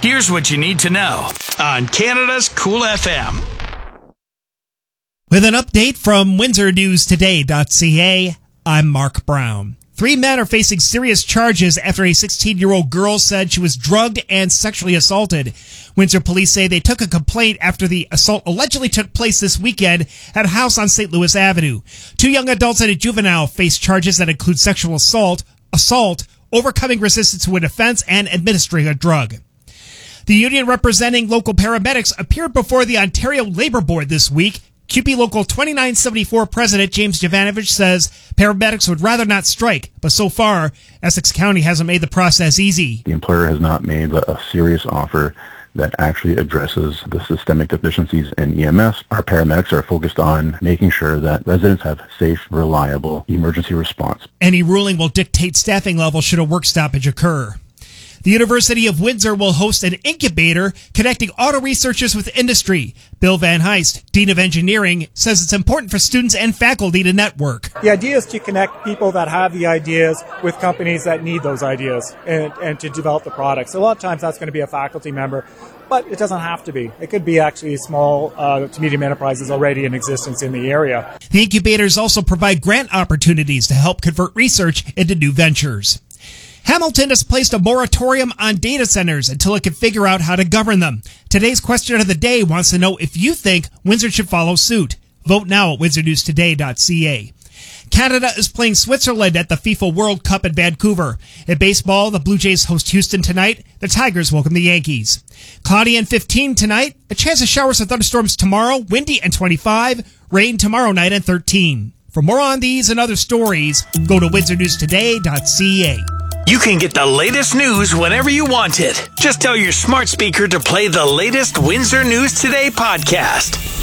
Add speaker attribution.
Speaker 1: Here's what you need to know on Canada's Cool FM.
Speaker 2: With an update from WindsorNewsToday.ca, I'm Mark Brown. 3 men are facing serious charges after a 16-year-old girl said she was drugged and sexually assaulted. Windsor police say they took a complaint after the assault allegedly took place this weekend at a house on St. Louis Avenue. 2 young adults and a juvenile face charges that include sexual assault, overcoming resistance to an offense, and administering a drug. The union representing local paramedics appeared before the Ontario Labour Board this week. QP Local 2974 President James Jovanovich says paramedics would rather not strike, but so far, Essex County hasn't made the process easy.
Speaker 3: The employer has not made a serious offer that actually addresses the systemic deficiencies in EMS. Our paramedics are focused on making sure that residents have safe, reliable emergency response.
Speaker 2: Any ruling will dictate staffing levels should a work stoppage occur. The University of Windsor will host an incubator connecting auto researchers with industry. Bill Van Heist, Dean of Engineering, says it's important for students and faculty to network.
Speaker 4: The idea is to connect people that have the ideas with companies that need those ideas and to develop the products. So a lot of times that's going to be a faculty member, but it doesn't have to be. It could be actually small to medium enterprises already in existence in the area.
Speaker 2: The incubators also provide grant opportunities to help convert research into new ventures. Hamilton has placed a moratorium on data centers until it can figure out how to govern them. Today's question of the day wants to know if you think Windsor should follow suit. Vote now at WindsorNewsToday.ca. Canada is playing Switzerland at the FIFA World Cup in Vancouver. In baseball, the Blue Jays host Houston tonight. The Tigers welcome the Yankees. Cloudy and 15 tonight. A chance of showers and thunderstorms tomorrow. Windy and 25. Rain tomorrow night and 13. For more on these and other stories, go to WindsorNewsToday.ca.
Speaker 1: You can get the latest news whenever you want it. Just tell your smart speaker to play the latest Windsor News Today podcast.